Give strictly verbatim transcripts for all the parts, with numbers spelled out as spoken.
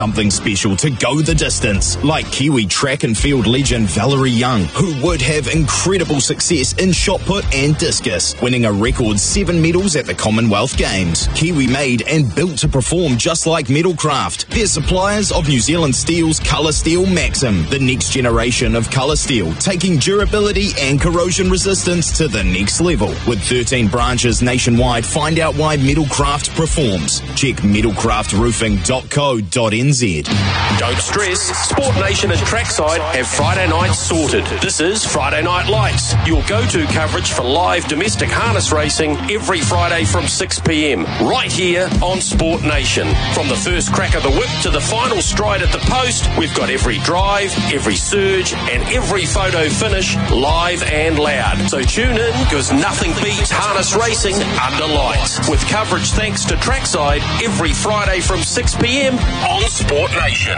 Something special to go the distance, like Kiwi track and field legend Valerie Young, who would have incredible success in shot put and discus, winning a record seven medals at the Commonwealth Games. Kiwi made and built to perform just like Metalcraft. They're suppliers of New Zealand Steel's Colour Steel Maxim, the next generation of colour steel, taking durability and corrosion resistance to the next level. With thirteen branches nationwide, find out why Metalcraft performs. Check metalcraft roofing dot co dot n z. Don't stress, Sport Nation and Trackside have Friday nights sorted. This is Friday Night Lights, your go-to coverage for live domestic harness racing every Friday from six p m, right here on Sport Nation. From the first crack of the whip to the final stride at the post, we've got every drive, every surge and every photo finish live and loud. So tune in, because nothing beats harness racing under lights. With coverage thanks to Trackside every Friday from six p m on Sport Nation.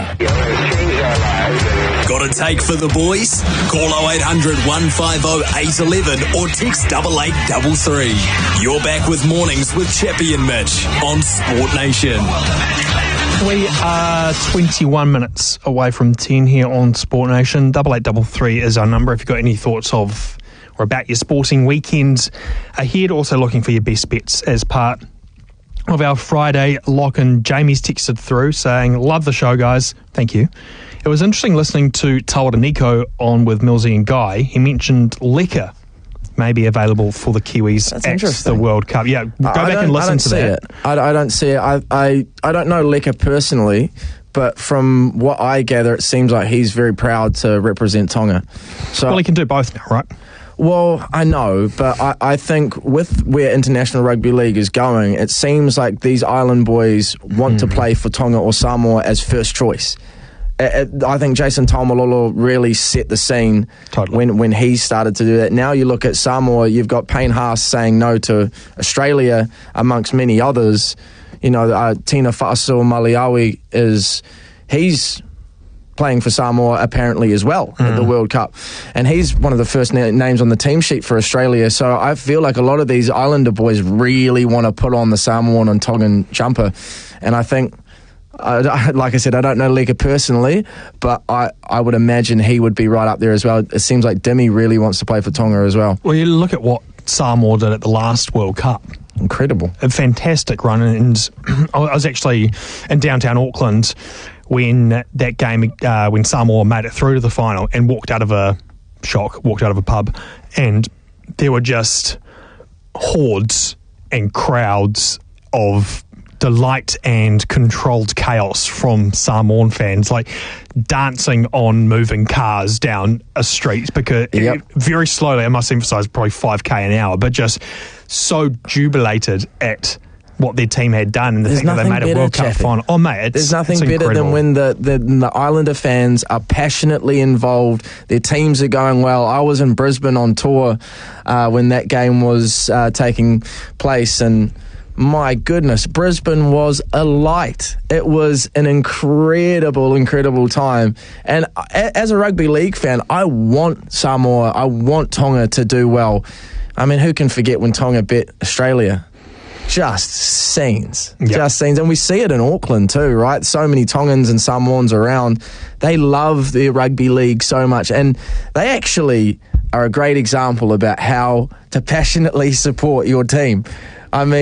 Got a take for the boys? Call oh eight hundred, one five oh, eight one one or text double eight double three. You're back with Mornings with Chappie and Mitch on Sport Nation. We are twenty-one minutes away from ten here on Sport Nation. Double eight double three is our number if you've got any thoughts of or about your sporting weekends ahead. Also looking for your best bets as part of our Friday lock. And Jamie's texted through saying, love the show, guys. Thank you. It was interesting listening to Tawara Nico on with Millsy and Guy. He mentioned liquor may be available for the Kiwis That's at the World Cup. Yeah, go I back and listen to that. It. I, I don't see it. I, I, I don't know Liquor personally, but from what I gather, it seems like he's very proud to represent Tonga. So, well, he can do both now, right? Well, I know, but I, I think with where International Rugby League is going, it seems like these island boys want mm. to play for Tonga or Samoa as first choice. It, it, I think Jason Taumalolo really set the scene totally. when, when he started to do that. Now you look at Samoa, you've got Payne Haas saying no to Australia, amongst many others. You know, uh, Tina Fa'aso Maliawi is, he's playing for Samoa apparently as well mm. at the World Cup. And he's one of the first na- names on the team sheet for Australia. So I feel like a lot of these Islander boys really want to put on the Samoan and Tongan jumper. And I think, uh, like I said, I don't know Liga personally, but I, I would imagine he would be right up there as well. It seems like Dimi really wants to play for Tonga as well. Well, you look at what Samoa did at the last World Cup. Incredible. A fantastic run. And I was actually in downtown Auckland when that game, uh, when Samoa made it through to the final and walked out of a shock, walked out of a pub, and there were just hordes and crowds of delight and controlled chaos from Samoan fans, like dancing on moving cars down a street, because yep. it, very slowly, I must emphasise, probably five k an hour, but just so jubilated at what their team had done and the There's fact that they made better, a World Cup Chappie. final. Oh, mate, it's There's nothing it's better incredible. than when the, the, the Islander fans are passionately involved. Their teams are going well. I was in Brisbane on tour uh, when that game was uh, taking place, and my goodness, Brisbane was alight. It was an incredible, incredible time. And as a rugby league fan, I want Samoa, I want Tonga to do well. I mean, who can forget when Tonga beat Australia? Just scenes. Yep. Just scenes. And we see it in Auckland too, right? So many Tongans and Samoans around. They love their rugby league so much. And they actually are a great example about how to passionately support your team. I mean,